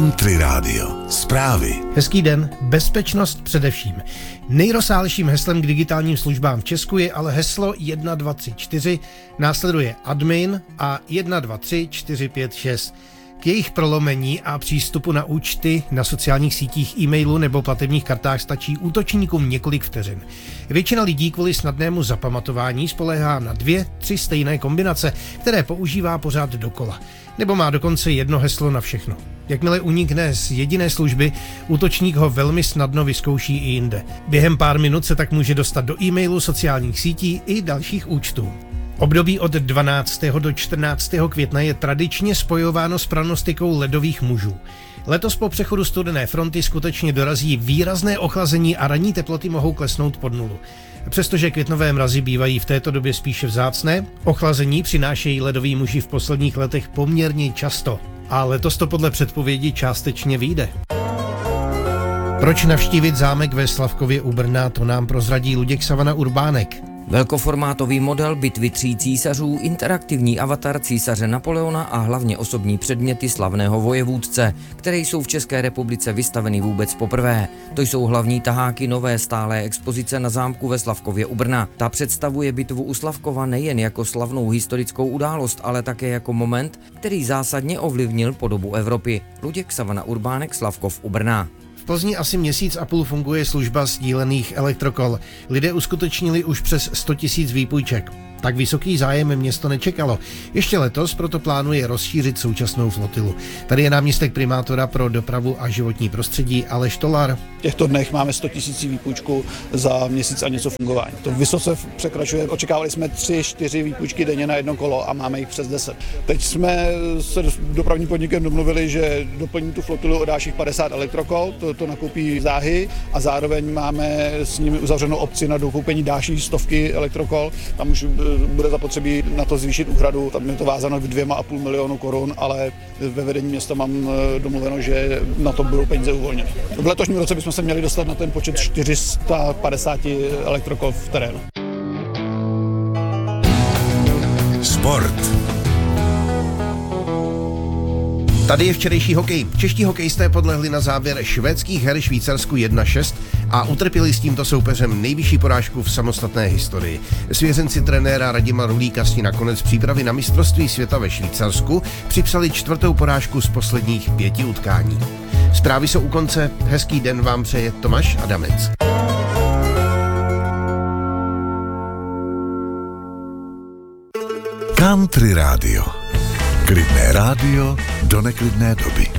Country Radio. Zprávy. Hezký den, bezpečnost především. Nejrozsáhlejším heslem k digitálním službám v Česku je ale heslo 1234, následuje admin a 123456. K jejich prolomení a přístupu na účty na sociálních sítích, e-mailu nebo platebních kartách stačí útočníkům několik vteřin. Většina lidí kvůli snadnému zapamatování spoléhá na 2-3 stejné kombinace, které používá pořád dokola. Nebo má dokonce jedno heslo na všechno. Jakmile unikne z jediné služby, útočník ho velmi snadno vyzkouší i jinde. Během pár minut se tak může dostat do e-mailu, sociálních sítí i dalších účtů. Období od 12. do 14. května je tradičně spojováno s prognostikou ledových mužů. Letos po přechodu studené fronty skutečně dorazí výrazné ochlazení a ranní teploty mohou klesnout pod nulu. Přestože květnové mrazy bývají v této době spíše vzácné, ochlazení přinášejí ledoví muži v posledních letech poměrně často. A letos to podle předpovědi částečně vyjde. Proč navštívit zámek ve Slavkově u Brna, to nám prozradí Luděk Savana-Urbánek. Velkoformátový model bitvy 3 císařů, interaktivní avatar císaře Napoleona a hlavně osobní předměty slavného vojevůdce, které jsou v České republice vystaveny vůbec poprvé. To jsou hlavní taháky nové stálé expozice na zámku ve Slavkově u Brna. Ta představuje bitvu u Slavkova nejen jako slavnou historickou událost, ale také jako moment, který zásadně ovlivnil podobu Evropy. Luděk Savana-Urbánek, Slavkov u Brna. V Plzni asi měsíc a půl funguje služba sdílených elektrokol. Lidé uskutečnili už přes 100 000 výpůjček. Tak vysoký zájem město nečekalo. Ještě letos proto plánuje rozšířit současnou flotilu. Tady je náměstek primátora pro dopravu a životní prostředí Aleš Tolar. V těchto dnech máme 100 000 výpůjčků za měsíc a něco fungování. To vysoce překračuje. Očekávali jsme 3-4 výpůjčky denně na jedno kolo a máme jich přes 10. Teď jsme se dopravním podnikem domluvili, že doplní tu flotilu o dalších 50 elektrokol, to nakoupí záhy a zároveň máme s nimi uzavřenou opci na dokoupení další 100 elektrokol. Tam už bude zapotřebí na to zvýšit úhradu, tam je to vázáno k 2,5 milionu korun, ale ve vedení města mám domluveno, že na to budou peníze uvolněny. V letošním roce bychom se měli dostat na ten počet 450 elektrokol v terénu. Sport. Tady je včerejší hokej. Čeští hokejisté podlehli na závěr švédských her Švýcarsku 1-6 a utrpěli s tímto soupeřem nejvyšší porážku v samostatné historii. Svěřenci trenéra Radima Rulíka si nakonec přípravy na mistrovství světa ve Švýcarsku připsali 4. porážku z posledních 5 utkání. Zprávy jsou u konce. Hezký den vám přeje Tomáš Adamec. Country Radio. Klidné rádio do neklidné doby.